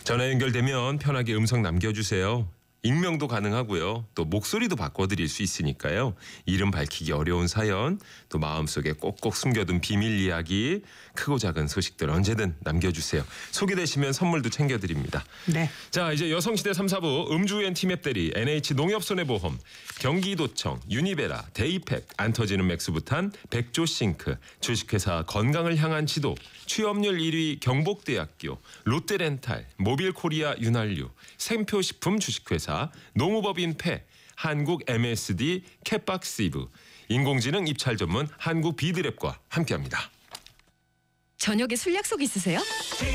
전화 연결되면 편하게 음성 남겨주세요. 익명도 가능하고요. 또 목소리도 바꿔드릴 수 있으니까요. 이름 밝히기 어려운 사연, 또 마음속에 꼭꼭 숨겨둔 비밀 이야기, 크고 작은 소식들 언제든 남겨주세요. 소개되시면 선물도 챙겨드립니다. 네. 자, 이제 여성시대 3, 4부 음주엔 티맵대리, NH농협손해보험, 경기도청, 유니베라, 데이팩, 안 터지는 맥스부탄, 백조싱크, 주식회사 건강을 향한 지도, 취업률 1위 경복대학교, 롯데렌탈, 모빌코리아 윤활유, 생표식품 주식회사, 노무법인패, 한국 MSD 캣박시브, 인공지능 입찰 전문 한국 비드랩과 함께합니다. 저녁에 술 약속 있으세요?